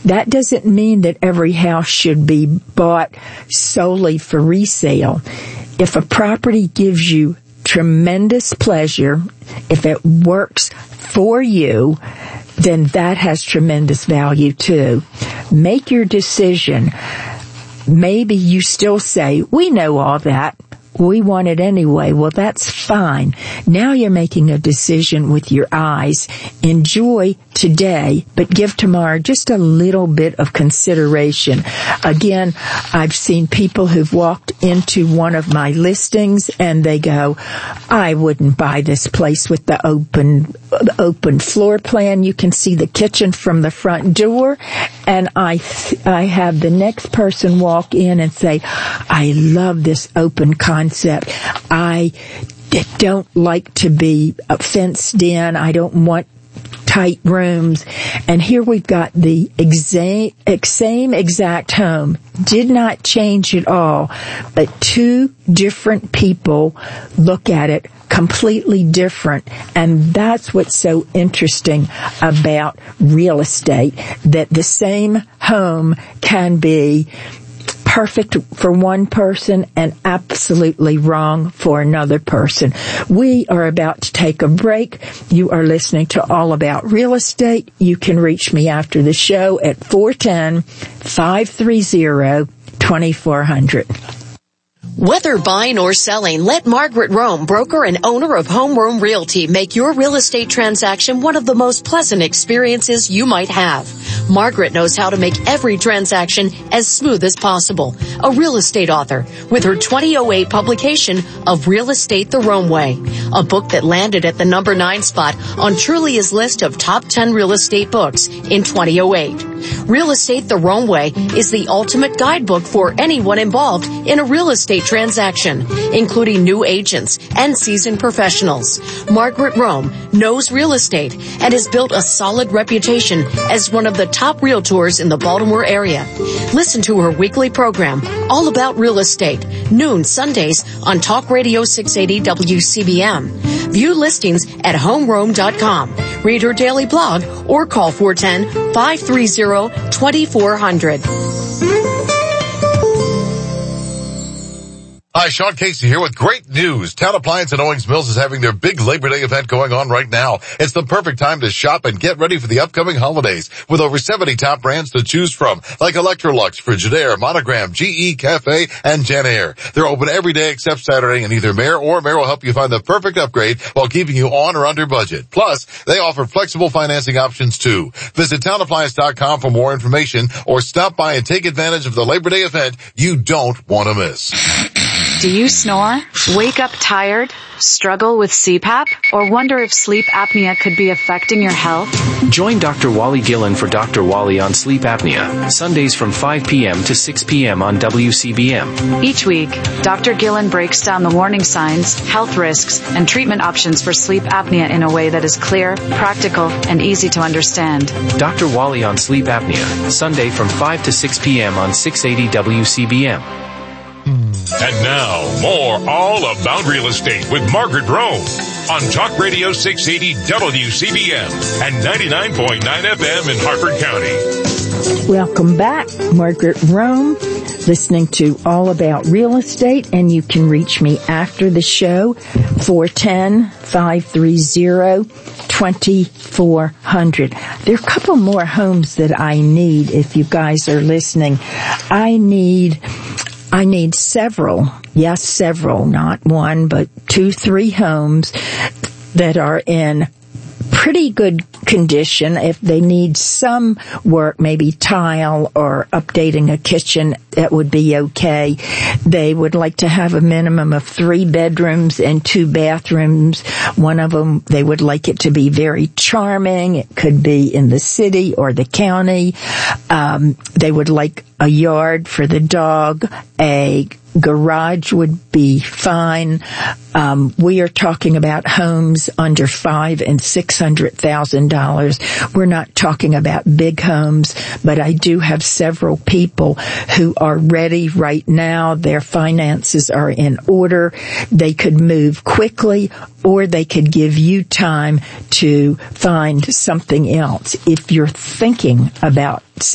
That doesn't mean that every house should be bought solely for resale. If a property gives you tremendous pleasure, if it works for you, then that has tremendous value too. Make your decision. Maybe you still say, we know all that. We want it anyway. Well, that's fine. Now you're making a decision with your eyes. Enjoy today, but give tomorrow just a little bit of consideration. Again, I've seen people who've walked into one of my listings and they go, I wouldn't buy this place with the open floor plan. You can see the kitchen from the front door. And I have the next person walk in and say, I love this open concept. I don't like to be fenced in. I don't want tight rooms. And here we've got the same exact home. Did not change at all. But two different people look at it completely different. And that's what's so interesting about real estate, that the same home can be perfect for one person and absolutely wrong for another person. We are about to take a break. You are listening to All About Real Estate. You can reach me after the show at 410-530-2400. Whether buying or selling, let Margaret Rome, broker and owner of Home Rome Realty, make your real estate transaction one of the most pleasant experiences you might have. Margaret knows how to make every transaction as smooth as possible. A real estate author with her 2008 publication of Real Estate the Rome Way, a book that landed at the number 9 spot on Trulia's list of top 10 real estate books in 2008. Real Estate the Rome Way is the ultimate guidebook for anyone involved in a real estate transaction, including new agents and seasoned professionals. Margaret Rome knows real estate and has built a solid reputation as one of the top realtors in the Baltimore area. Listen to her weekly program, All About Real Estate, noon Sundays on Talk Radio 680 WCBM. View listings at homerome.com. Read her daily blog or call 410-530-2400. Hi, Sean Casey here with great news. Town Appliance in Owings Mills is having their big Labor Day event going on right now. It's the perfect time to shop and get ready for the upcoming holidays with over 70 top brands to choose from, like Electrolux, Frigidaire, Monogram, GE, Cafe, and Genair. They're open every day except Saturday, and either Mayor or Mayor will help you find the perfect upgrade while keeping you on or under budget. Plus, they offer flexible financing options too. Visit townappliance.com for more information or stop by and take advantage of the Labor Day event you don't want to miss. Do you snore? Wake up tired? Struggle with CPAP? Or wonder if sleep apnea could be affecting your health? Join Dr. Wally Gillen for Dr. Wally on sleep apnea, Sundays from 5 p.m. to 6 p.m. on WCBM. Each week, Dr. Gillen breaks down the warning signs, health risks, and treatment options for sleep apnea in a way that is clear, practical, and easy to understand. Dr. Wally on sleep apnea, Sunday from 5 to 6 p.m. on 680 WCBM. And now, more All About Real Estate with Margaret Rome on Talk Radio 680 WCBM and 99.9 FM in Harford County. Welcome back. Margaret Rome, listening to All About Real Estate, and you can reach me after the show, 410-530-2400. There are a couple more homes that I need if you guys are listening. I need several, yes, several, not one, but 2, 3 homes that are in pretty good condition. If they need some work, maybe tile or updating a kitchen, that would be okay. They would like to have a minimum of 3 bedrooms and 2 bathrooms. One of them, they would like it to be very charming. It could be in the city or the county. They would like a yard for the dog. A garage would be fine. We are talking about homes under $500,000 and $600,000. We're not talking about big homes, but I do have several people who are ready right now. Their finances are in order. They could move quickly, or they could give you time to find something else. If you're thinking about